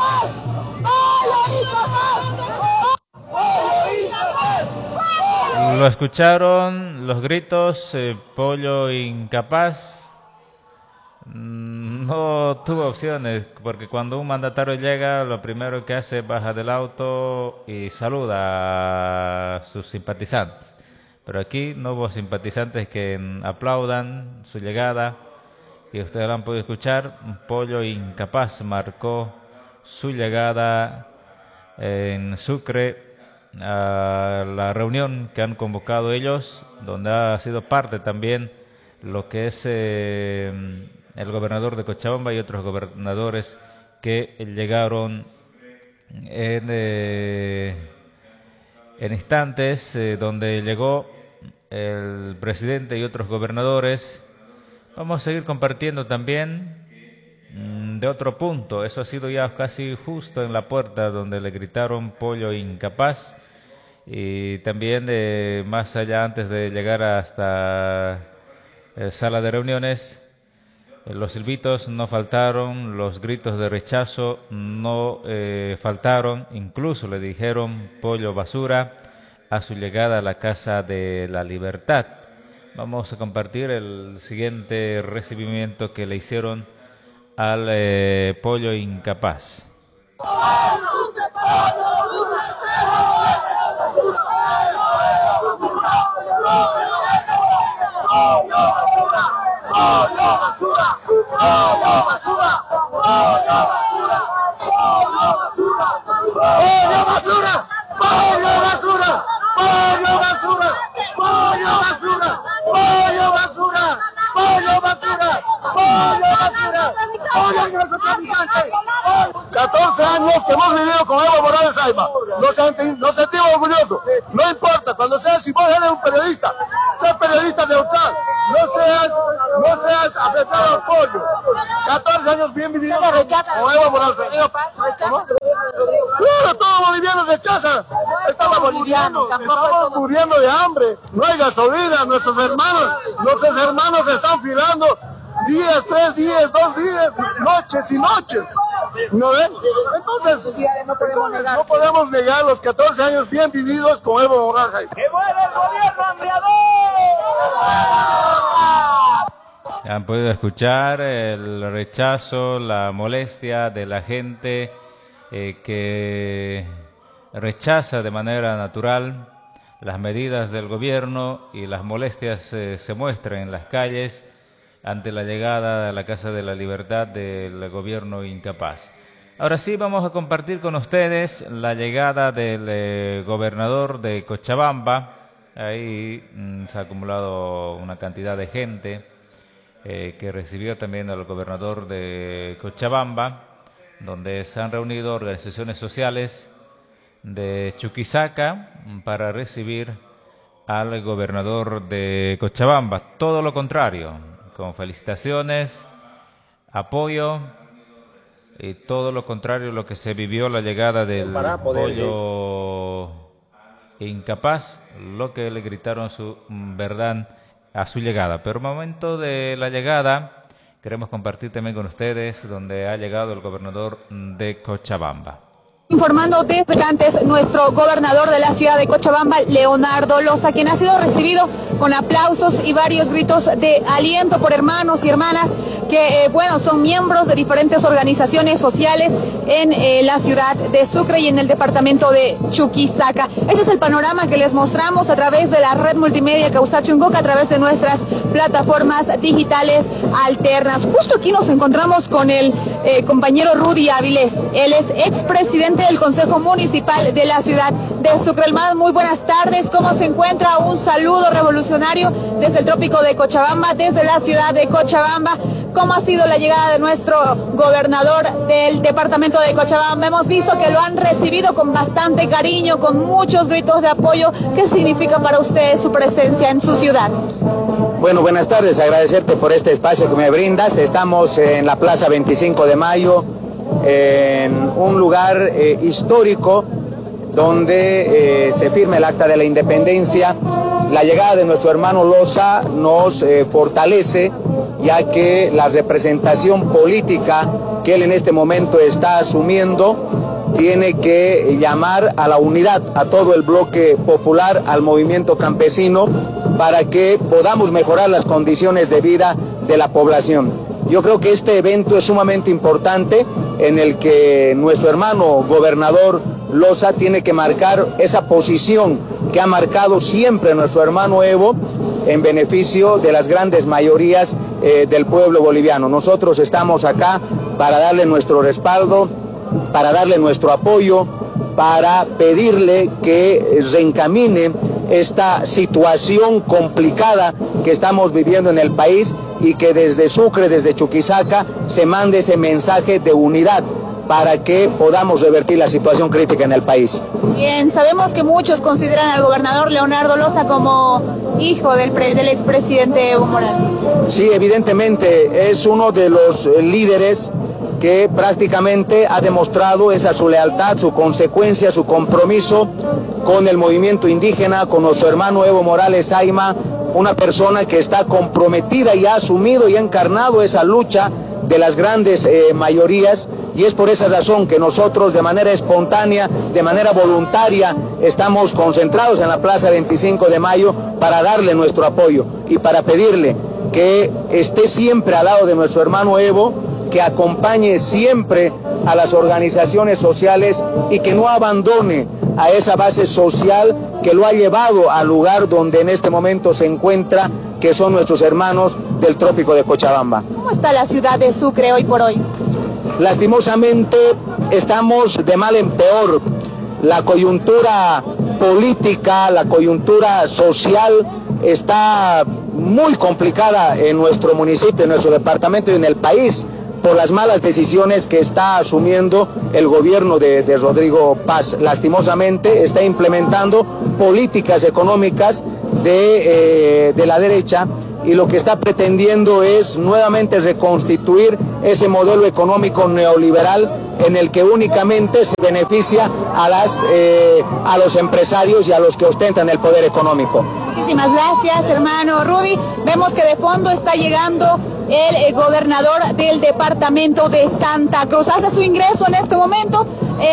Lo escucharon, los gritos, Pollo incapaz. No tuvo opciones, porque cuando un mandatario llega, lo primero que hace es baja del auto y saluda a sus simpatizantes. Pero aquí no hubo simpatizantes que aplaudan su llegada, y ustedes lo han podido escuchar. Pollo incapaz marcó su llegada en Sucre a la reunión que han convocado ellos, donde ha sido parte también lo que es el gobernador de Cochabamba y otros gobernadores que llegaron en instantes, donde llegó el presidente y otros gobernadores. Vamos a seguir compartiendo también de otro punto. Eso ha sido ya casi justo en la puerta donde le gritaron Pollo incapaz, y también más allá, antes de llegar hasta sala de reuniones, los silbitos no faltaron, los gritos de rechazo no faltaron. Incluso le dijeron Pollo basura a su llegada a la Casa de la Libertad. Vamos a compartir el siguiente recibimiento que le hicieron al Pollo incapaz. Años que hemos vivido con Evo Morales Ayma, nos sentimos orgullosos. No importa, cuando seas, si vos eres un periodista, sé periodista neutral, no seas afectado al Pollo. 14 años bien vividos con Evo Morales Ayma. Claro, todo boliviano rechaza. Estamos muriendo de hambre, no hay gasolina, nuestros hermanos están filando días, 3 días, 2 días, noches y noches. ¿No ven? Entonces, no podemos negar los 14 años bien vividos con Evo Morales. ¡Que muera el gobierno hambriador! Han podido escuchar el rechazo, la molestia de la gente que rechaza de manera natural las medidas del gobierno, y las molestias se muestran en las calles ante la llegada a la Casa de la Libertad del gobierno incapaz. Ahora sí, vamos a compartir con ustedes la llegada del gobernador de Cochabamba. Ahí se ha acumulado una cantidad de gente que recibió también al gobernador de Cochabamba, donde se han reunido organizaciones sociales de Chuquisaca para recibir al gobernador de Cochabamba. Todo lo contrario, con felicitaciones, apoyo, y todo lo contrario lo que se vivió la llegada del Pollo incapaz, lo que le gritaron su verdad a su llegada. Pero momento de la llegada, queremos compartir también con ustedes donde ha llegado el gobernador de Cochabamba. Informando desde antes nuestro gobernador de la ciudad de Cochabamba, Leonardo Loza, quien ha sido recibido con aplausos y varios gritos de aliento por hermanos y hermanas que, son miembros de diferentes organizaciones sociales en la ciudad de Sucre y en el departamento de Chuquisaca. Ese es el panorama que les mostramos a través de la red multimedia Causachungoca, a través de nuestras plataformas digitales alternas. Justo aquí nos encontramos con el compañero Rudy Avilés. Él es expresidente del Consejo Municipal de la ciudad de Sucre. Hermano, muy buenas tardes. ¿Cómo se encuentra? Un saludo revolucionario desde el trópico de Cochabamba, desde la ciudad de Cochabamba. ¿Cómo ha sido la llegada de nuestro gobernador del departamento de Cochabamba? Hemos visto que lo han recibido con bastante cariño, con muchos gritos de apoyo. ¿Qué significa para ustedes su presencia en su ciudad? Bueno, buenas tardes, agradecerte por este espacio que me brindas. Estamos en la Plaza 25 de Mayo, en un lugar histórico donde se firma el Acta de la Independencia. La llegada de nuestro hermano Loza nos fortalece ya que la representación política que él en este momento está asumiendo tiene que llamar a la unidad, a todo el bloque popular, al movimiento campesino, para que podamos mejorar las condiciones de vida de la población. Yo creo que este evento es sumamente importante, en el que nuestro hermano gobernador Loza tiene que marcar esa posición que ha marcado siempre nuestro hermano Evo en beneficio de las grandes mayorías del pueblo boliviano. Nosotros estamos acá para darle nuestro respaldo, para darle nuestro apoyo, para pedirle que reencamine esta situación complicada que estamos viviendo en el país y que desde Sucre, desde Chuquisaca, se mande ese mensaje de unidad para que podamos revertir la situación crítica en el país. Bien, sabemos que muchos consideran al gobernador Leonardo Loza como hijo del expresidente Evo Morales. Sí, evidentemente es uno de los líderes que prácticamente ha demostrado esa su lealtad, su consecuencia, su compromiso con el movimiento indígena, con nuestro hermano Evo Morales Ayma, una persona que está comprometida y ha asumido y ha encarnado esa lucha de las grandes mayorías, y es por esa razón que nosotros de manera espontánea, de manera voluntaria, estamos concentrados en la Plaza 25 de Mayo para darle nuestro apoyo y para pedirle que esté siempre al lado de nuestro hermano Evo, que acompañe siempre a las organizaciones sociales y que no abandone a esa base social que lo ha llevado al lugar donde en este momento se encuentra, que son nuestros hermanos del trópico de Cochabamba. ¿Cómo está la ciudad de Sucre hoy por hoy? Lastimosamente estamos de mal en peor. La coyuntura política, la coyuntura social está muy complicada en nuestro municipio, en nuestro departamento y en el país, por las malas decisiones que está asumiendo el gobierno de Rodrigo Paz. Lastimosamente está implementando políticas económicas de la derecha, y lo que está pretendiendo es nuevamente reconstituir ese modelo económico neoliberal en el que únicamente se beneficia a los empresarios y a los que ostentan el poder económico. Muchísimas gracias, hermano Rudy. Vemos que de fondo está llegando el gobernador del departamento de Santa Cruz. Hace su ingreso en este momento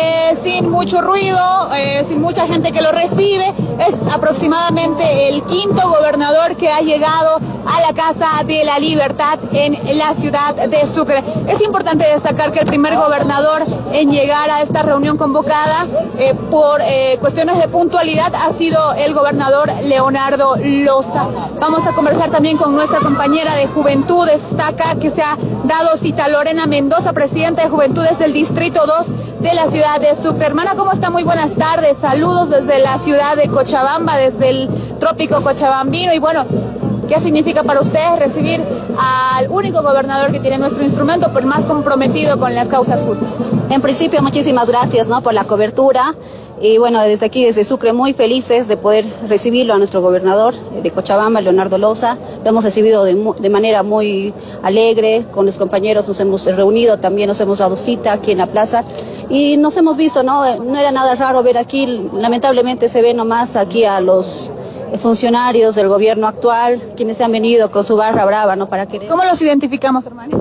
sin mucho ruido, sin mucha gente que lo recibe. Es aproximadamente el quinto gobernador que ha llegado a la Casa de la Libertad en la ciudad de Sucre. Es importante destacar que el primer gobernador en llegar a esta reunión convocada por cuestiones de puntualidad ha sido el gobernador Leonardo Loza. Vamos a conversar también con nuestra compañera de Juventudes, está acá, que se ha dado cita, Lorena Mendoza, presidenta de Juventudes del Distrito 2 de la ciudad de Sucre. Hermana, ¿cómo está? Muy buenas tardes, saludos desde la ciudad de Cochabamba, desde el trópico cochabambino. Y bueno, ¿qué significa para ustedes recibir al único gobernador que tiene nuestro instrumento, pero más comprometido con las causas justas? En principio, muchísimas gracias, ¿no?, por la cobertura. Y bueno, desde aquí, desde Sucre, muy felices de poder recibirlo a nuestro gobernador de Cochabamba, Leonardo Loza. Lo hemos recibido de manera muy alegre, con los compañeros nos hemos reunido, también nos hemos dado cita aquí en la plaza y nos hemos visto, ¿no? No era nada raro ver aquí, lamentablemente se ve nomás aquí a los funcionarios del gobierno actual, quienes se han venido con su barra brava, ¿no?, para querer. ¿Cómo los identificamos, hermano?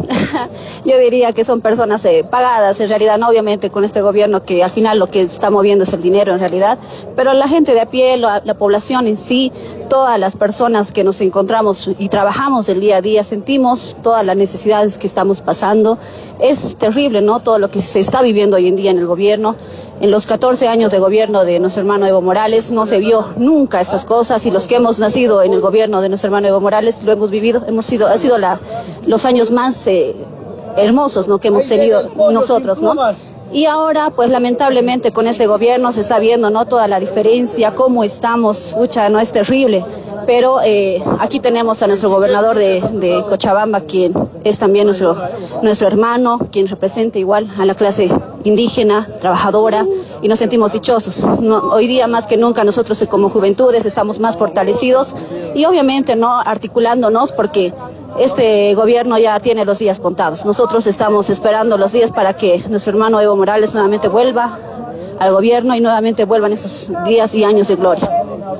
Yo diría que son personas pagadas, en realidad, no, obviamente con este gobierno que al final lo que está moviendo es el dinero, en realidad, pero la gente de a pie, la población en sí, todas las personas que nos encontramos y trabajamos el día a día, sentimos todas las necesidades que estamos pasando. Es terrible, ¿no?, todo lo que se está viviendo hoy en día en el gobierno. En los 14 años de gobierno de nuestro hermano Evo Morales no se vio nunca estas cosas, y los que hemos nacido en el gobierno de nuestro hermano Evo Morales lo hemos vivido, ha sido los años más hermosos, ¿no?, que hemos tenido nosotros, ¿no? Y ahora, pues lamentablemente con este gobierno se está viendo, ¿no?, toda la diferencia, cómo estamos, no es terrible. Pero aquí tenemos a nuestro gobernador de Cochabamba, quien es también nuestro hermano, quien representa igual a la clase indígena, trabajadora, y nos sentimos dichosos. Hoy día más que nunca nosotros como Juventudes estamos más fortalecidos y obviamente no articulándonos, porque este gobierno ya tiene los días contados. Nosotros estamos esperando los días para que nuestro hermano Evo Morales nuevamente vuelva al gobierno y nuevamente vuelvan esos días y años de gloria.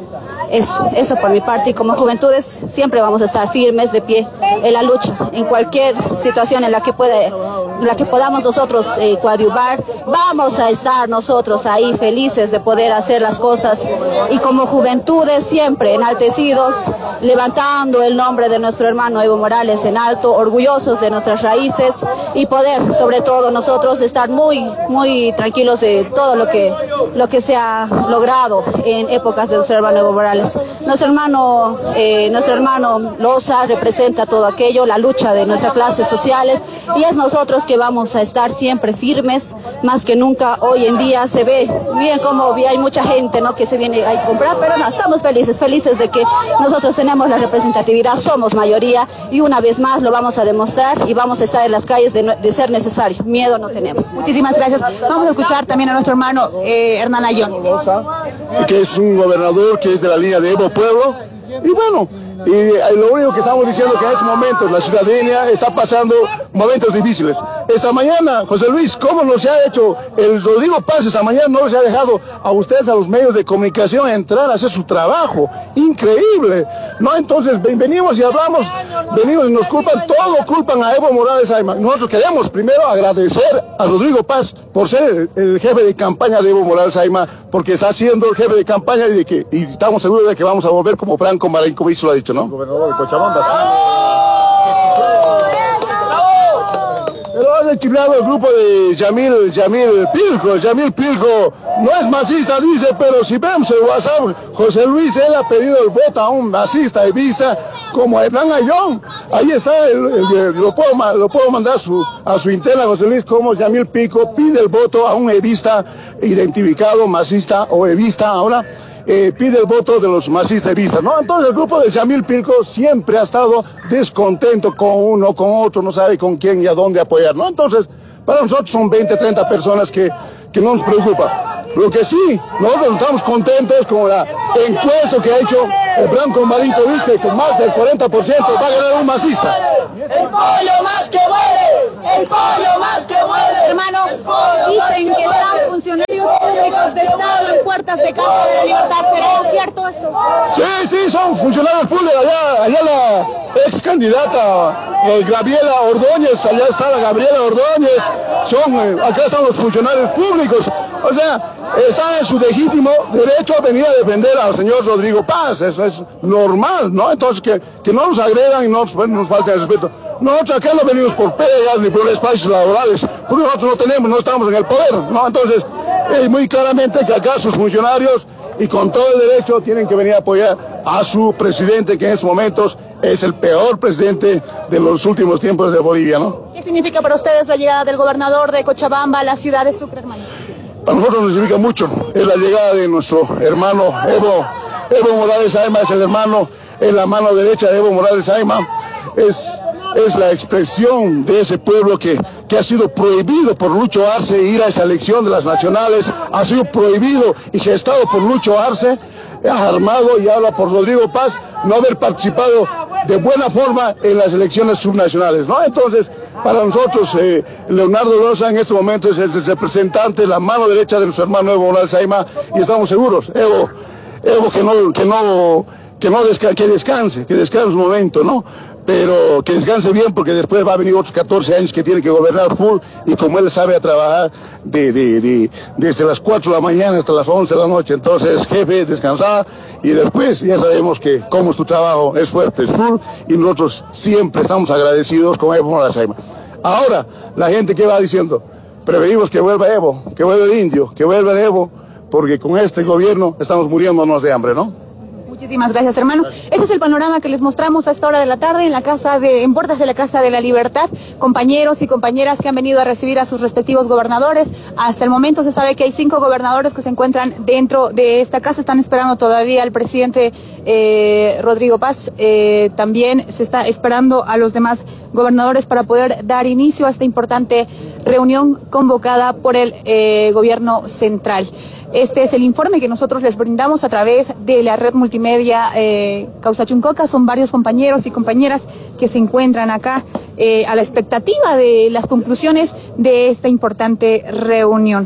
Eso por mi parte, y como juventudes siempre vamos a estar firmes de pie en la lucha, en cualquier situación en la que podamos nosotros coadyuvar, vamos a estar nosotros ahí felices de poder hacer las cosas, y como juventudes siempre enaltecidos, levantando el nombre de nuestro hermano Evo Morales en alto, orgullosos de nuestras raíces, y poder sobre todo nosotros estar muy tranquilos de todo lo que se ha logrado en épocas de nuestro hermano Evo Morales. Nuestro hermano Loza representa todo aquello, la lucha de nuestras clases sociales, y es nosotros que vamos a estar siempre firmes, más que nunca. Hoy en día se ve, miren cómo hay mucha gente, ¿no?, que se viene a comprar, pero no, estamos felices de que nosotros tenemos la representatividad, somos mayoría, y una vez más lo vamos a demostrar, y vamos a estar en las calles de ser necesario. Miedo no tenemos. Muchísimas gracias. Vamos a escuchar también a nuestro hermano Hernán Ayón, que es un gobernador que es de la línea de Evo Pueblo, y bueno, y lo único que estamos diciendo es que en estos momentos la ciudadanía está pasando momentos difíciles. Esta mañana, José Luis, ¿cómo nos ha hecho el Rodrigo Paz? Esta mañana no les ha dejado a ustedes, a los medios de comunicación, entrar a hacer su trabajo. Increíble, ¿no? Entonces, venimos y hablamos, venimos y nos culpan a Evo Morales Ayma. Nosotros queremos primero agradecer a Rodrigo Paz por ser el jefe de campaña de Evo Morales Ayma, porque está siendo el jefe de campaña, y estamos seguros de que vamos a volver como Franco Marenco lo ha dicho, ¿no? Gobernador de Cochabamba. Pero han chiflado el grupo de Yamil Pilco no es masista, dice, pero si vemos el WhatsApp, José Luis, él ha pedido el voto a un masista de vista como Hernán Ayón. Ahí está, lo puedo mandar a su interna, José Luis, como Yamil Pilco pide el voto a un evista identificado, masista o evista ahora. Pide el voto de los masistas evistas, ¿no? Entonces el grupo de Yamil Pilco siempre ha estado descontento con uno, con otro, no sabe con quién y a dónde apoyar, ¿no? Entonces, para nosotros son 20, 30 personas que no nos preocupa. Lo que sí, nosotros estamos contentos con la encuesta que ha hecho el Franco Marenco, que con más del 40% va a ganar un masista. El pollo más que muere, el pollo más que muere. Hermano, dicen que están funcionarios públicos de Estado en puertas de Casa de la Libertad. ¿Será cierto esto? Sí, son funcionarios públicos. Allá la ex candidata Gabriela Ordóñez, allá está la Gabriela Ordóñez. Acá están los funcionarios públicos. O sea, está en su legítimo derecho a venir a defender al señor Rodrigo Paz. Eso es normal, ¿no? Entonces, que no nos agredan y no nos falte el respeto. Nosotros acá no venimos por peleas ni por espacios laborales, porque nosotros no estamos en el poder, ¿no? Entonces, muy claramente que acá sus funcionarios, y con todo el derecho, tienen que venir a apoyar a su presidente, que en estos momentos es el peor presidente de los últimos tiempos de Bolivia, ¿no? ¿Qué significa para ustedes la llegada del gobernador de Cochabamba a la ciudad de Sucre, hermano? Para nosotros nos significa mucho, es la llegada de nuestro hermano Evo Morales Ayma, es la mano derecha de Evo Morales Ayma, es la expresión de ese pueblo que ha sido prohibido por Lucho Arce ir a esa elección de las nacionales, ha sido prohibido y gestado por Lucho Arce, armado, y habla por Rodrigo Paz, no haber participado de buena forma en las elecciones subnacionales, ¿no? Entonces, para nosotros, Leonardo Loza en este momento es el representante, la mano derecha de nuestro hermano Evo Morales Ayma, y estamos seguros, Evo que descanse un momento, ¿no? Pero que descanse bien, porque después va a venir otros 14 años que tiene que gobernar full, y como él sabe a trabajar desde las 4 de la mañana hasta las 11 de la noche, entonces, jefe, descansar, y después ya sabemos que como es tu trabajo, es fuerte, es full, y nosotros siempre estamos agradecidos con Evo Morales Ayma. Ahora, la gente que va diciendo, preferimos que vuelva Evo, que vuelva el indio, que vuelva el Evo, porque con este gobierno estamos muriéndonos de hambre, ¿no? Muchísimas gracias, hermano. Ese es el panorama que les mostramos a esta hora de la tarde en puertas de la Casa de la Libertad. Compañeros y compañeras que han venido a recibir a sus respectivos gobernadores. Hasta el momento se sabe que hay 5 gobernadores que se encuentran dentro de esta casa. Están esperando todavía al presidente Rodrigo Paz. También se está esperando a los demás gobernadores para poder dar inicio a esta importante reunión convocada por el gobierno central. Este es el informe que nosotros les brindamos a través de la red multimedia Causachuncoca. Son varios compañeros y compañeras que se encuentran acá a la expectativa de las conclusiones de esta importante reunión.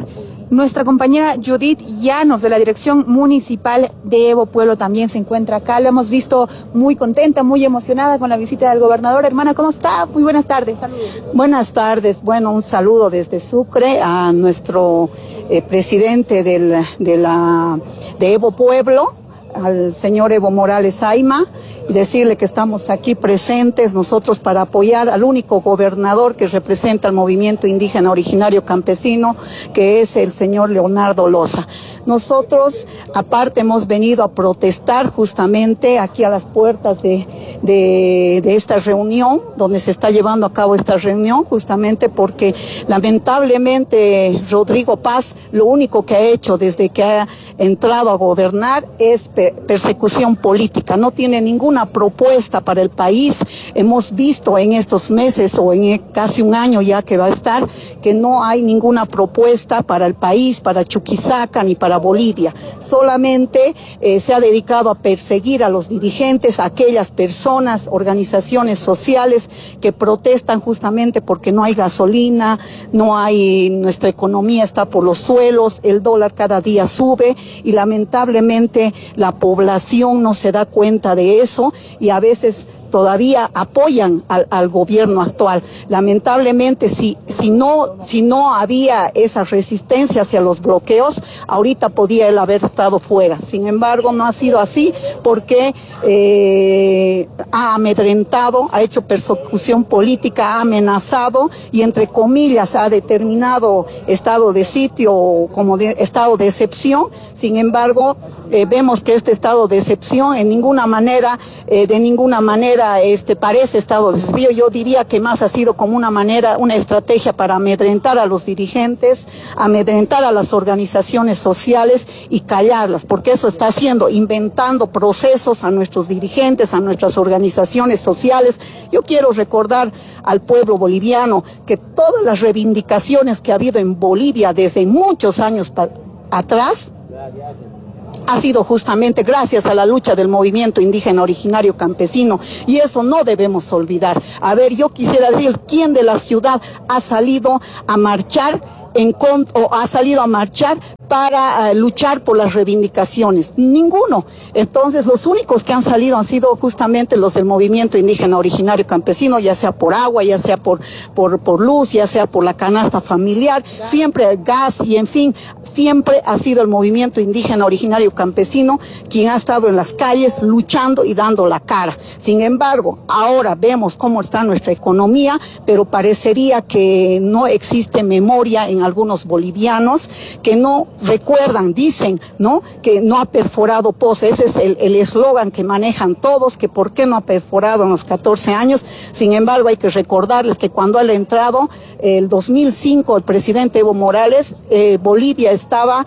Nuestra compañera Judith Llanos, de la Dirección Municipal de Evo Pueblo, también se encuentra acá. La hemos visto muy contenta, muy emocionada con la visita del gobernador. Hermana, ¿cómo está? Muy buenas tardes. Saludos. Buenas tardes. Bueno, un saludo desde Sucre a nuestro presidente de Evo Pueblo, al señor Evo Morales Ayma, y decirle que estamos aquí presentes nosotros para apoyar al único gobernador que representa al movimiento indígena originario campesino, que es el señor Leonardo Loza. Nosotros, aparte, hemos venido a protestar justamente aquí a las puertas de esta reunión, donde se está llevando a cabo esta reunión, justamente porque lamentablemente Rodrigo Paz lo único que ha hecho desde que ha entrado a gobernar es persecución política. No tiene ninguna propuesta para el país. Hemos visto en estos meses o en casi un año ya que va a estar, que no hay ninguna propuesta para el país, para Chuquisaca ni para Bolivia. Solamente se ha dedicado a perseguir a los dirigentes, a aquellas personas, organizaciones sociales que protestan justamente porque no hay gasolina, nuestra economía está por los suelos, el dólar cada día sube y lamentablemente la población no se da cuenta de eso y a veces todavía apoyan al gobierno actual. Lamentablemente, si no había esa resistencia hacia los bloqueos, ahorita podía él haber estado fuera. Sin embargo, no ha sido así porque ha amedrentado, ha hecho persecución política, ha amenazado y, entre comillas, ha determinado estado de sitio como estado de excepción. Sin embargo, vemos que este estado de excepción de ninguna manera parece estado de desvío. Yo diría que más ha sido como una estrategia para amedrentar a los dirigentes, amedrentar a las organizaciones sociales y callarlas, porque eso está haciendo, inventando procesos a nuestros dirigentes, a nuestras organizaciones sociales. Yo quiero recordar al pueblo boliviano que todas las reivindicaciones que ha habido en Bolivia desde muchos años atrás ha sido justamente gracias a la lucha del movimiento indígena originario campesino, y eso no debemos olvidar. A ver, yo quisiera decir, ¿quién de la ciudad ha salido a marchar para luchar por las reivindicaciones? Ninguno. Entonces, los únicos que han salido han sido justamente los del movimiento indígena originario campesino, ya sea por agua, ya sea por luz, ya sea por la canasta familiar, siempre gas y en fin, siempre ha sido el movimiento indígena originario campesino quien ha estado en las calles luchando y dando la cara. Sin embargo, ahora vemos cómo está nuestra economía, pero parecería que no existe memoria en algunos bolivianos que no recuerdan, dicen, ¿no?, que no ha perforado pozos. Ese es el eslogan que manejan todos, que por qué no ha perforado en los 14 años. Sin embargo, hay que recordarles que cuando él ha entrado, el 2005, el presidente Evo Morales, Bolivia estaba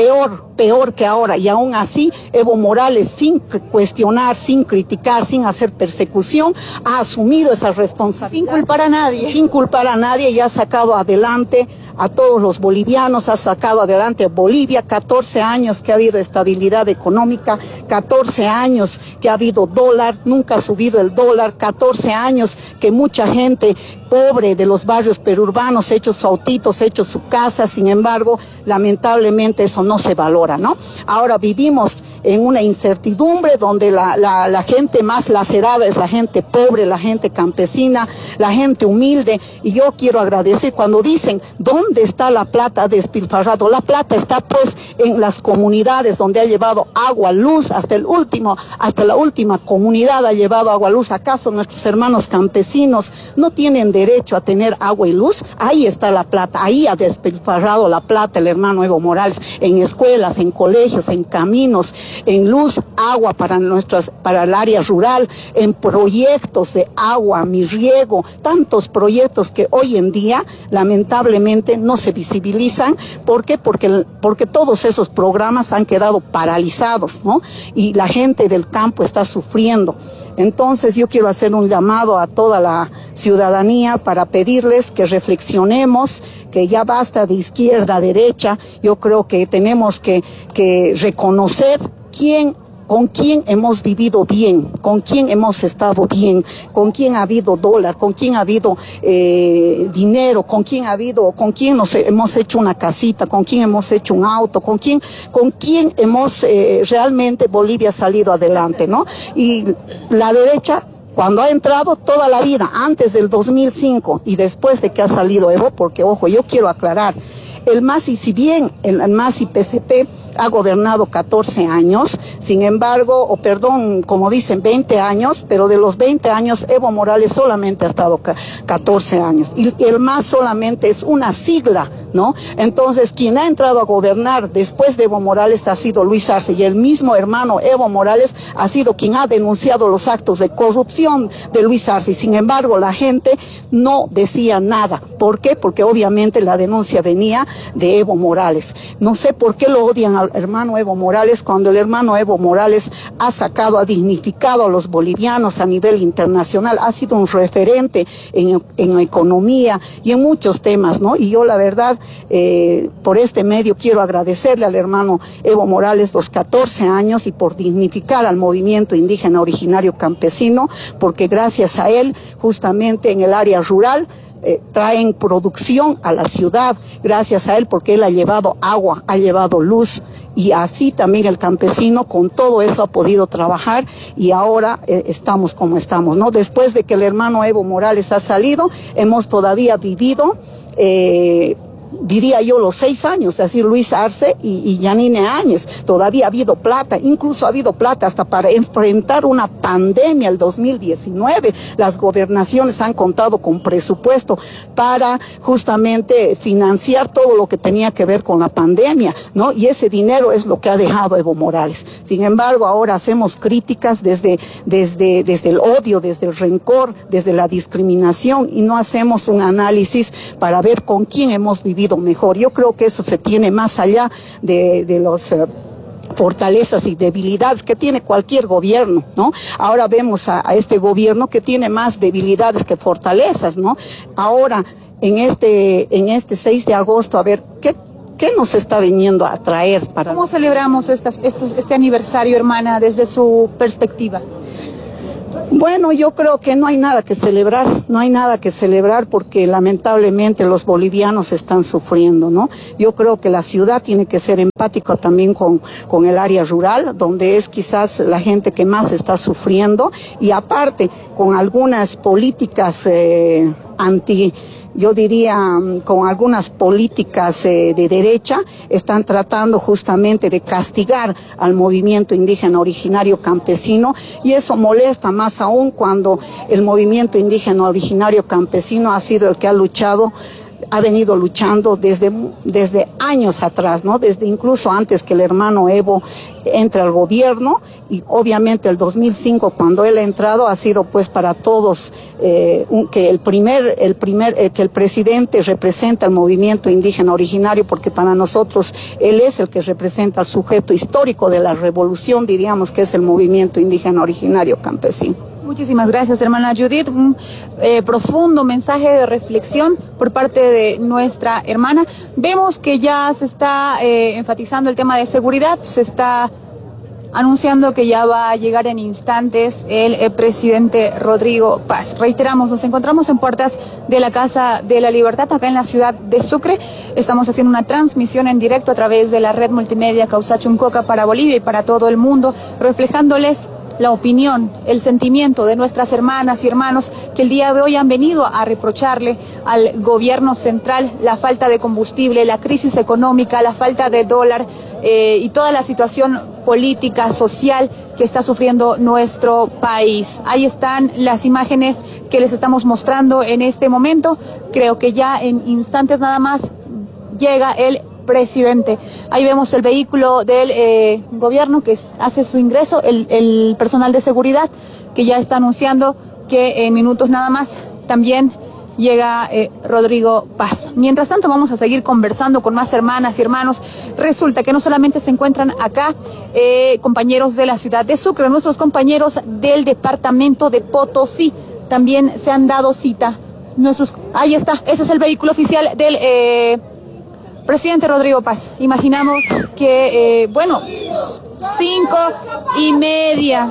peor que ahora, y aún así Evo Morales, sin cuestionar, sin criticar, sin hacer persecución, ha asumido esa responsabilidad. Sin culpar a nadie, y ha sacado adelante a todos los bolivianos, ha sacado adelante a Bolivia. 14 años que ha habido estabilidad económica, 14 años que ha habido dólar, nunca ha subido el dólar, 14 años que mucha gente pobre de los barrios perurbanos ha hecho sus autitos, ha hecho su casa. Sin embargo, lamentablemente eso no se valora, ¿no? Ahora vivimos en una incertidumbre donde la gente más lacerada es la gente pobre, la gente campesina, la gente humilde. Y yo quiero agradecer cuando dicen, ¿dónde está la plata despilfarrado? La plata está pues en las comunidades donde ha llevado agua, luz, hasta la última comunidad ha llevado agua, luz. ¿Acaso nuestros hermanos campesinos no tienen derecho a tener agua y luz? Ahí está la plata, ahí ha despilfarrado la plata el hermano Evo Morales, en escuelas, en colegios, en caminos, en luz, agua para el área rural, en proyectos de agua, mi riego, tantos proyectos que hoy en día lamentablemente no se visibilizan. ¿Por qué? Porque todos esos programas han quedado paralizados, ¿no? Y la gente del campo está sufriendo. Entonces yo quiero hacer un llamado a toda la ciudadanía para pedirles que reflexionemos, que ya basta de izquierda a derecha. Yo creo que tenemos que reconocer con quién hemos vivido bien, con quién hemos estado bien, con quién ha habido dólar, con quién ha habido dinero, con quién hemos hecho una casita, con quién hemos hecho un auto, con quién hemos realmente Bolivia ha salido adelante, ¿no? Y la derecha, cuando ha entrado toda la vida, antes del 2005 y después de que ha salido Evo, porque ojo, yo quiero aclarar, el MAS, y si bien el MAS y PCP ha gobernado 14 años, sin embargo, como dicen, 20 años, pero de los 20 años Evo Morales solamente ha estado 14 años. Y el MAS solamente es una sigla, ¿no? Entonces, quien ha entrado a gobernar después de Evo Morales ha sido Luis Arce, y el mismo hermano Evo Morales ha sido quien ha denunciado los actos de corrupción de Luis Arce. Y sin embargo, la gente no decía nada. ¿Por qué? Porque obviamente la denuncia venía de Evo Morales. No sé por qué lo odian al hermano Evo Morales, cuando el hermano Evo Morales ha dignificado a los bolivianos a nivel internacional, ha sido un referente en economía y en muchos temas, ¿no? Y yo la verdad, por este medio quiero agradecerle al hermano Evo Morales los 14 años y por dignificar al movimiento indígena originario campesino, porque gracias a él, justamente en el área rural, traen producción a la ciudad, gracias a él, porque él ha llevado agua, ha llevado luz, y así también el campesino con todo eso ha podido trabajar, y ahora estamos como estamos, ¿no? Después de que el hermano Evo Morales ha salido, hemos todavía vivido diría yo los 6 años, es decir, Luis Arce y Yanine Áñez. Todavía ha habido plata, incluso ha habido plata hasta para enfrentar una pandemia el 2019. Las gobernaciones han contado con presupuesto para justamente financiar todo lo que tenía que ver con la pandemia, ¿no? Y ese dinero es lo que ha dejado Evo Morales. Sin embargo, ahora hacemos críticas desde el odio, desde el rencor, desde la discriminación, y no hacemos un análisis para ver con quién hemos vivido mejor. Yo creo que eso se tiene más allá de los fortalezas y debilidades que tiene cualquier gobierno, ¿no? Ahora vemos a este gobierno que tiene más debilidades que fortalezas, ¿no? Ahora, en este 6 de agosto, a ver, ¿qué nos está viniendo a traer para... ¿Cómo celebramos este aniversario, hermana, desde su perspectiva? Bueno, yo creo que no hay nada que celebrar porque lamentablemente los bolivianos están sufriendo, ¿no? Yo creo que la ciudad tiene que ser empática también con el área rural, donde es quizás la gente que más está sufriendo, y aparte con algunas políticas yo diría, con algunas políticas de derecha, están tratando justamente de castigar al movimiento indígena originario campesino, y eso molesta más aún cuando el movimiento indígena originario campesino ha sido el que ha venido luchando desde años atrás, ¿no? Desde incluso antes que el hermano Evo entre al gobierno, y obviamente el 2005 cuando él ha entrado ha sido pues para todos que el presidente representa al movimiento indígena originario, porque para nosotros él es el que representa al sujeto histórico de la revolución, diríamos que es el movimiento indígena originario campesino. Muchísimas gracias, hermana Judith. Un profundo mensaje de reflexión por parte de nuestra hermana. Vemos que ya se está enfatizando el tema de seguridad, se está anunciando que ya va a llegar en instantes el presidente Rodrigo Paz. Reiteramos, nos encontramos en puertas de la Casa de la Libertad, acá en la ciudad de Sucre. Estamos haciendo una transmisión en directo a través de la red multimedia Causachuncoca para Bolivia y para todo el mundo, reflejándoles la opinión, el sentimiento de nuestras hermanas y hermanos que el día de hoy han venido a reprocharle al gobierno central la falta de combustible, la crisis económica, la falta de dólar y toda la situación política, social que está sufriendo nuestro país. Ahí están las imágenes que les estamos mostrando en este momento. Creo que ya en instantes nada más llega el presidente. Ahí vemos el vehículo del gobierno que hace su ingreso, el personal de seguridad que ya está anunciando que en minutos nada más también llega Rodrigo Paz. Mientras tanto vamos a seguir conversando con más hermanas y hermanos. Resulta que no solamente se encuentran acá compañeros de la ciudad de Sucre, nuestros compañeros del departamento de Potosí también se han dado cita. Ahí está, ese es el vehículo oficial del presidente Rodrigo Paz. Imaginamos que, 5:30.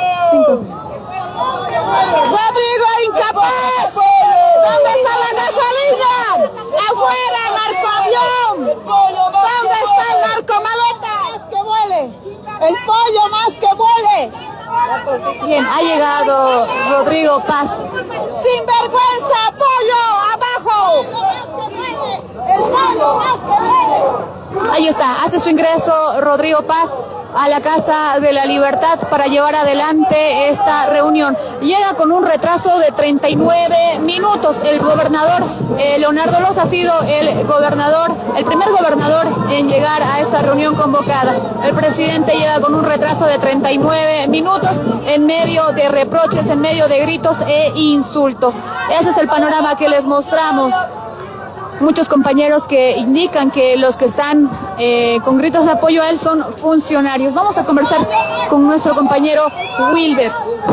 Rodrigo incapaz. ¿Dónde está la gasolina? Afuera, narcoavión. ¿Dónde está el narcomaleta? Más que vuele. El pollo más que vuele. Bien, ha llegado Rodrigo Paz. Sinvergüenza, pollo, abajo. El pollo más que vuele. Ahí está, hace su ingreso Rodrigo Paz a la Casa de la Libertad para llevar adelante esta reunión. Llega con un retraso de 39 minutos. El gobernador Leonardo Loza ha sido el primer gobernador en llegar a esta reunión convocada. El presidente llega con un retraso de 39 minutos en medio de reproches, en medio de gritos e insultos. Ese es el panorama que les mostramos. Muchos compañeros que indican que los que están con gritos de apoyo a él son funcionarios. Vamos a conversar con nuestro compañero Wilber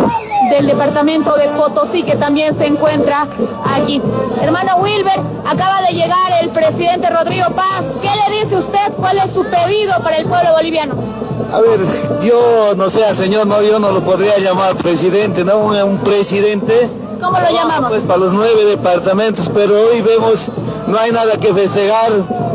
del departamento de Potosí, que también se encuentra aquí. Hermano Wilber, acaba de llegar el presidente Rodrigo Paz. ¿Qué le dice usted? ¿Cuál es su pedido para el pueblo boliviano? A ver, yo no sé, señor, no, yo no lo podría llamar presidente, ¿no? Un presidente. ¿Cómo lo llamamos? Pues para los 9 departamentos, pero hoy vemos, no hay nada que festejar.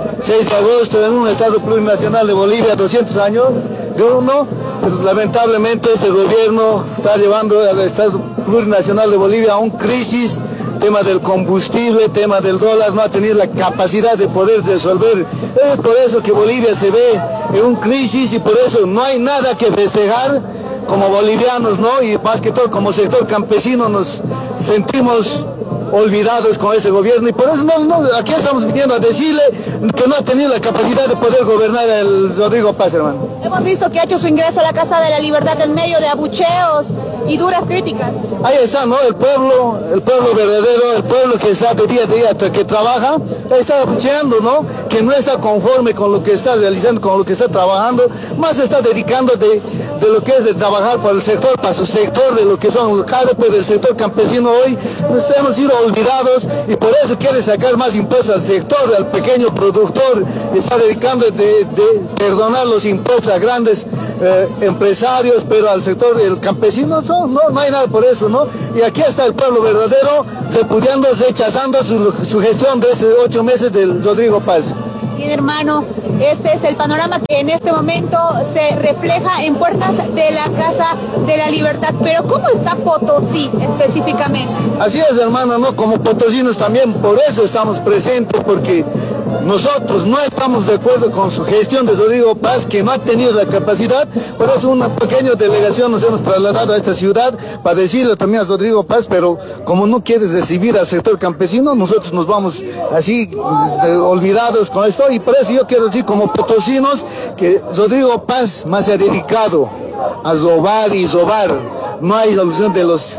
6 de agosto en un estado plurinacional de Bolivia, 200 años de uno. Pues, lamentablemente este gobierno está llevando al estado plurinacional de Bolivia a una crisis. Tema del combustible, tema del dólar, no ha tenido la capacidad de poder resolver. Es por eso que Bolivia se ve en una crisis y por eso no hay nada que festejar como bolivianos, ¿no? Y más que todo como sector campesino nos sentimos olvidados con ese gobierno y por eso aquí estamos viniendo a decirle que no ha tenido la capacidad de poder gobernar el Rodrigo Paz, hermano. Hemos visto que ha hecho su ingreso a la Casa de la Libertad en medio de abucheos y duras críticas. Ahí está, ¿no? El pueblo verdadero, el pueblo que está de día a día, que trabaja, está abucheando, ¿no? Que no está conforme con lo que está realizando, con lo que está trabajando, más se está dedicando de lo que es de trabajar para el sector, para su sector, de lo que son los carpes del sector campesino. Hoy nos hemos sido olvidados y por eso quiere sacar más impuestos al sector, al pequeño productor, está dedicando de perdonar los impuestos a grandes empresarios, pero al sector el campesino no hay nada por eso, ¿no? Y aquí está el pueblo verdadero repudiándose, rechazando su gestión de estos 8 meses del Rodrigo Paz. Bien, hermano, ese es el panorama que en este momento se refleja en puertas de la Casa de la Libertad. Pero ¿cómo está Potosí específicamente? Así es, hermano, ¿no? Como potosinos también, por eso estamos presentes, porque nosotros no estamos de acuerdo con su gestión de Rodrigo Paz, que no ha tenido la capacidad. Por eso una pequeña delegación nos hemos trasladado a esta ciudad para decirle también a Rodrigo Paz, pero como no quieres recibir al sector campesino, nosotros nos vamos así olvidados con esto. Y por eso yo quiero decir como potosinos que Rodrigo Paz más se ha dedicado a robar y robar. No hay solución de los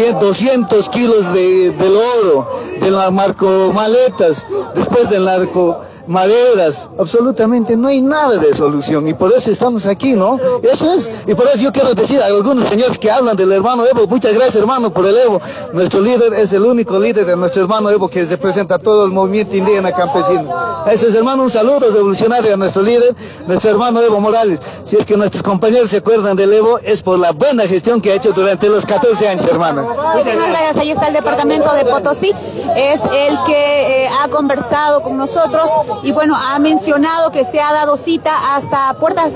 200 kilos del oro, de las narcomaletas, después del narcomaderas, absolutamente no hay nada de solución y por eso estamos aquí, ¿no? Eso es, y por eso yo quiero decir a algunos señores que hablan del hermano Evo, muchas gracias, hermano, por el Evo. Nuestro líder es el único líder de nuestro hermano Evo que representa a todo el movimiento indígena campesino. Eso es, hermano, un saludo revolucionario a nuestro líder, nuestro hermano Evo Morales. Si es que nuestros compañeros se acuerdan del Evo, es por la buena gestión que ha hecho durante los 14 años, hermano. Muchas gracias. Ahí está el departamento de Potosí, es el que ha conversado con nosotros y bueno, ha mencionado que se ha dado cita hasta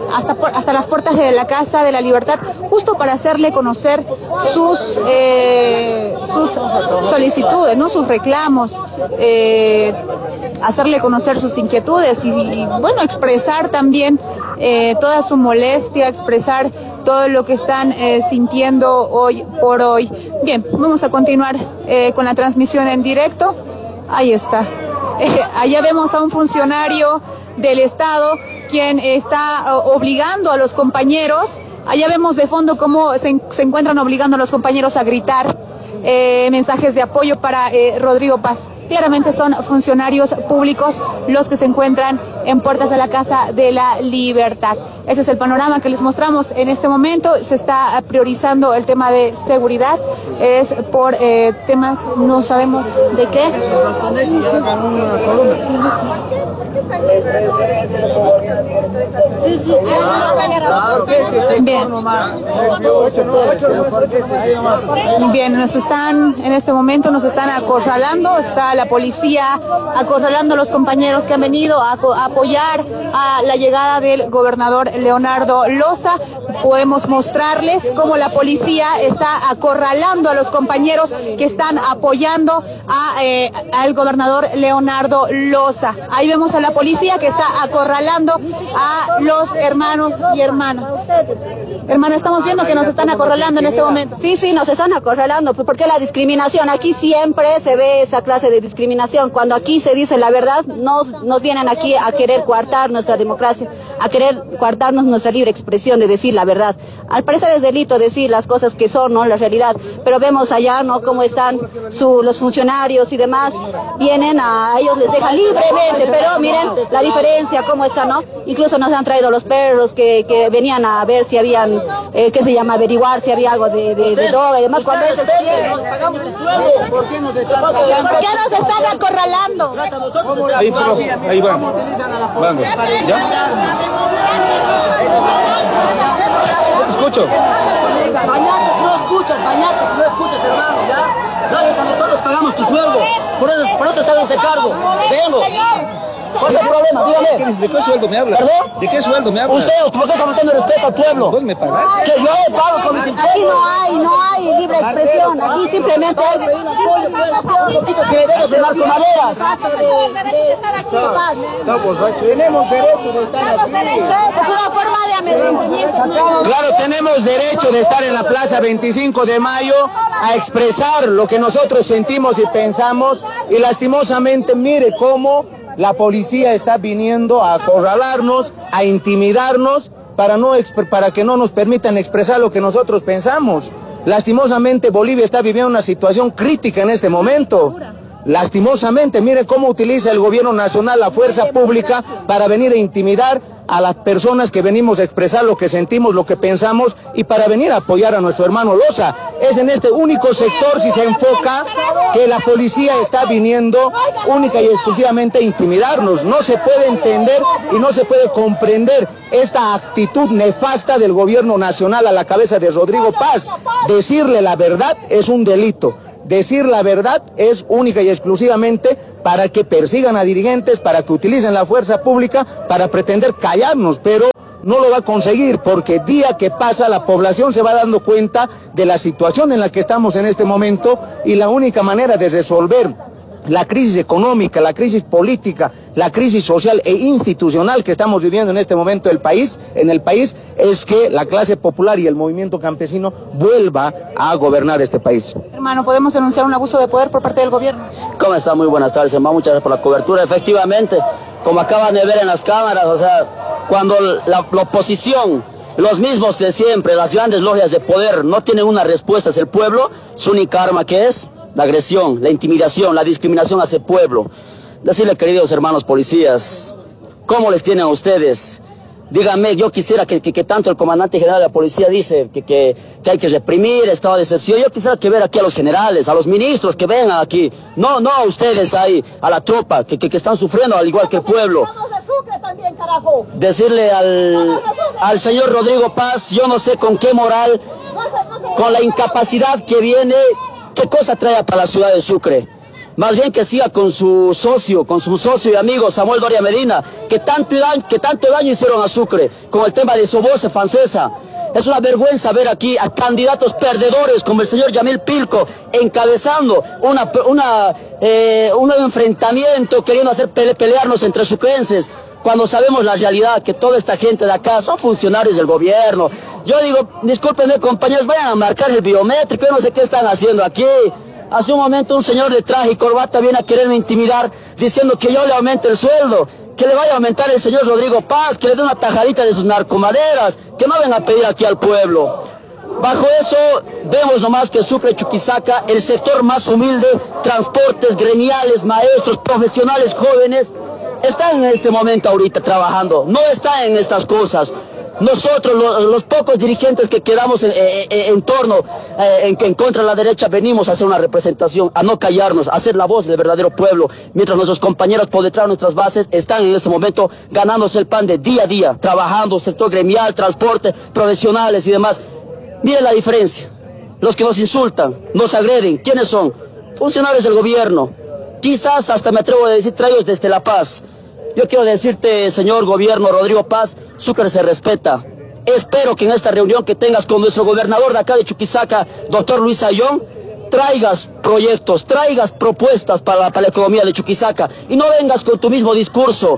las puertas de la Casa de la Libertad, justo para hacerle conocer sus solicitudes, ¿no? Sus reclamos, hacerle conocer sus inquietudes y bueno, expresar también toda su molestia, expresar todo lo que están sintiendo hoy por hoy. Bien, vamos a continuar con la transmisión en directo. Ahí está. Allá vemos a un funcionario del Estado quien está obligando a los compañeros. Allá vemos de fondo cómo se encuentran obligando a los compañeros a gritar mensajes de apoyo para Rodrigo Paz. Claramente son funcionarios públicos los que se encuentran en puertas de la Casa de la Libertad. Ese es el panorama que les mostramos en este momento. Se está priorizando el tema de seguridad. Es por temas, no sabemos de qué. Bien, en este momento nos están acorralando, está la policía acorralando a los compañeros que han venido a apoyar a la llegada del gobernador Leonardo Loza. Podemos mostrarles cómo la policía está acorralando a los compañeros que están apoyando al gobernador Leonardo Loza. Ahí vemos a la policía que está acorralando a los hermanos y hermanas. Hermana, estamos viendo que nos están acorralando en este momento. Sí, nos están acorralando, porque la discriminación, aquí siempre se ve esa clase de discriminación. Cuando aquí se dice la verdad, nos vienen aquí a querer coartar nuestra democracia, a querer coartarnos nuestra libre expresión de decir la verdad. Al parecer es delito decir las cosas que son, ¿no? La realidad, pero vemos allá, ¿no? Cómo están los funcionarios y demás, vienen a ellos les dejan libremente, pero miren la diferencia, cómo está, ¿no? Incluso nos han traído los perros que venían a ver si habían, averiguar si había algo de droga y demás, cuando es el ¿Por qué nos están acorralando? Ahí vamos. ¿Ya? No te escucho. Bañate si no escuchas, hermano, ¿ya? Gracias a nosotros pagamos tu sueldo. Por eso te están ese cargo. Vengo. ¿Cuál es el problema? Dígame. ¿De qué sueldo me hablas? ¿Perdón? ¿De qué sueldo me hablas? Usted, ¿por qué está faltando respeto al pueblo? ¿Vos me pagás? Que yo pago con mis impuestos. Aquí no hay libre expresión, aquí simplemente hay que le debes de narcomaderas. Tenemos derecho de estar aquí. Es una forma de amedrentamiento. Claro, tenemos derecho de estar en la Plaza 25 de Mayo a expresar lo que nosotros sentimos y pensamos, y lastimosamente mire cómo la policía está viniendo a acorralarnos, a intimidarnos para que no nos permitan expresar lo que nosotros pensamos. Lastimosamente Bolivia está viviendo una situación crítica en este momento. Lastimosamente, mire cómo utiliza el gobierno nacional la fuerza pública para venir a intimidar a las personas que venimos a expresar lo que sentimos, lo que pensamos, y para venir a apoyar a nuestro hermano Loza. Es en este único sector, si se enfoca, que la policía está viniendo única y exclusivamente a intimidarnos. No se puede entender y no se puede comprender esta actitud nefasta del gobierno nacional a la cabeza de Rodrigo Paz. Decirle la verdad es un delito. Decir la verdad es única y exclusivamente para que persigan a dirigentes, para que utilicen la fuerza pública, para pretender callarnos, pero no lo va a conseguir, porque día que pasa la población se va dando cuenta de la situación en la que estamos en este momento, y la única manera de resolver la crisis económica, la crisis política, la crisis social e institucional que estamos viviendo en este momento en el país, es que la clase popular y el movimiento campesino vuelva a gobernar este país. Hermano, ¿podemos denunciar un abuso de poder por parte del gobierno? ¿Cómo está? Muy buenas tardes, hermano. Muchas gracias por la cobertura. Efectivamente, como acaban de ver en las cámaras, o sea, cuando la oposición, los mismos de siempre, las grandes logias de poder, no tienen una respuesta hacia el pueblo, su única arma que es la agresión, la intimidación, la discriminación hacia el pueblo. Decirle, queridos hermanos policías, ¿cómo les tienen a ustedes? Díganme, yo quisiera que tanto el comandante general de la policía dice que hay que reprimir, estado de excepción. Yo quisiera que ver aquí a los generales, a los ministros que vengan aquí. No a ustedes ahí, a la tropa que están sufriendo al igual que el pueblo. Decirle al señor Rodrigo Paz, yo no sé con qué moral, con la incapacidad que viene, qué cosa trae para la ciudad de Sucre. Más bien que siga con su socio y amigo Samuel Doria Medina, que tanto daño hicieron a Sucre con el tema de Soboce Francesa. Es una vergüenza ver aquí a candidatos perdedores como el señor Yamil Pilco encabezando un enfrentamiento, queriendo hacer pelearnos entre sucrenses, cuando sabemos la realidad, que toda esta gente de acá son funcionarios del gobierno. Yo digo, discúlpenme compañeros, vayan a marcar el biométrico, yo no sé qué están haciendo aquí. Hace un momento un señor de traje y corbata viene a quererme intimidar diciendo que yo le aumente el sueldo, que le vaya a aumentar el señor Rodrigo Paz, que le dé una tajadita de sus narcomaderas, que no vengan a pedir aquí al pueblo. Bajo eso vemos nomás que Sucre, Chuquisaca, el sector más humilde, transportes, gremiales, maestros, profesionales, jóvenes, están en este momento ahorita trabajando, no están en estas cosas. Nosotros, los pocos dirigentes que quedamos en torno, en contra de la derecha, venimos a hacer una representación, a no callarnos, a hacer la voz del verdadero pueblo, mientras nuestros compañeros por detrás de nuestras bases están en este momento ganándose el pan de día a día, trabajando, sector gremial, transporte, profesionales y demás. Miren la diferencia. Los que nos insultan, nos agreden, ¿quiénes son? Funcionarios del gobierno. Quizás hasta me atrevo a decir traídos desde La Paz. Yo quiero decirte, señor gobierno Rodrigo Paz, Sucre se respeta. Espero que en esta reunión que tengas con nuestro gobernador de acá de Chuquisaca, doctor Luis Ayllón, traigas proyectos, traigas propuestas para la economía de Chuquisaca y no vengas con tu mismo discurso.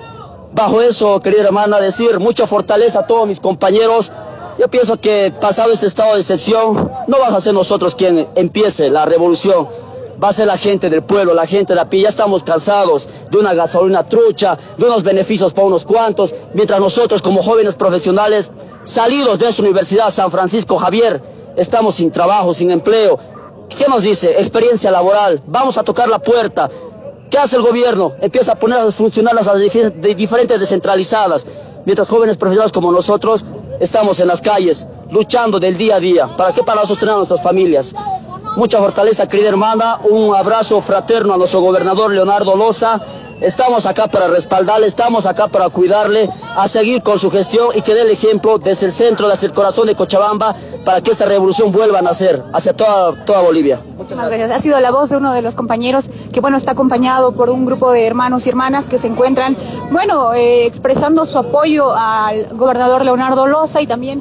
Bajo eso, querida hermana, decir mucha fortaleza a todos mis compañeros. Yo pienso que pasado este estado de excepción, no vamos a ser nosotros quien empiece la revolución. Va a ser la gente del pueblo, la gente de a pie. Ya estamos cansados de una gasolina trucha, de unos beneficios para unos cuantos, mientras nosotros como jóvenes profesionales salidos de esta Universidad San Francisco Javier, estamos sin trabajo, sin empleo. ¿Qué nos dice? Experiencia laboral. Vamos a tocar la puerta. ¿Qué hace el gobierno? Empieza a poner a funcionar las diferentes descentralizadas, mientras jóvenes profesionales como nosotros estamos en las calles, luchando del día a día. ¿Para qué? Para sostener a nuestras familias. Mucha fortaleza, querida hermana, un abrazo fraterno a nuestro gobernador Leonardo Loza. Estamos acá para respaldarle, estamos acá para cuidarle, a seguir con su gestión y que dé el ejemplo desde el centro, desde el corazón de Cochabamba, para que esta revolución vuelva a nacer hacia toda Bolivia. Muchas gracias. Ha sido la voz de uno de los compañeros que, bueno, está acompañado por un grupo de hermanos y hermanas que se encuentran, bueno, expresando su apoyo al gobernador Leonardo Loza y también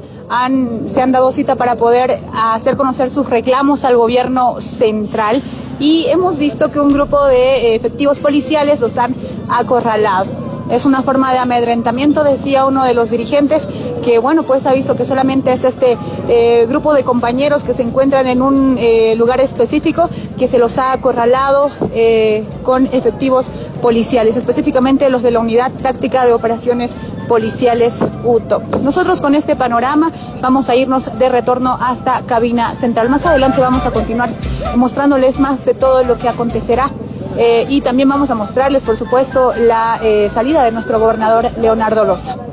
se han dado cita para poder hacer conocer sus reclamos al gobierno central. Y hemos visto que un grupo de efectivos policiales los han acorralado. Es una forma de amedrentamiento, decía uno de los dirigentes, que bueno, pues ha visto que solamente es este grupo de compañeros que se encuentran en un lugar específico que se los ha acorralado con efectivos policiales, específicamente los de la Unidad Táctica de Operaciones Policiales UTOP. Nosotros con este panorama vamos a irnos de retorno hasta cabina central. Más adelante vamos a continuar mostrándoles más de todo lo que acontecerá. Y también vamos a mostrarles, por supuesto, la salida de nuestro gobernador Leonardo Loza.